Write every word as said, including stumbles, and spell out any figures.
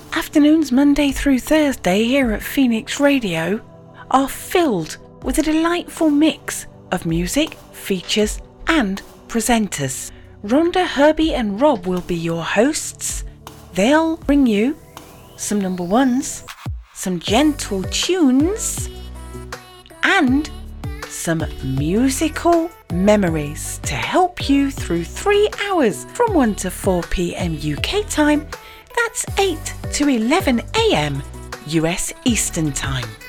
Afternoons Monday through Thursday here at Phoenix Radio are filled with a delightful mix of music, features and presenters. Rhonda, Herbie and Rob will be your hosts. They'll bring you some number ones, some gentle tunes and some musical memories to help you through three hours from one to four p.m. U K time. That's eight to eleven a.m. U S Eastern time.